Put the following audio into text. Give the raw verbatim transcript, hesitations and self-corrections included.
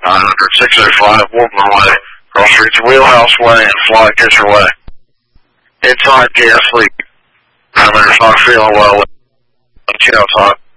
nine hundred, six oh five, Woodman Way, cross streets Wheelhouse Way, and fly get your way. Inside gas leak. Parameter's not feeling well. Let's you know, Todd.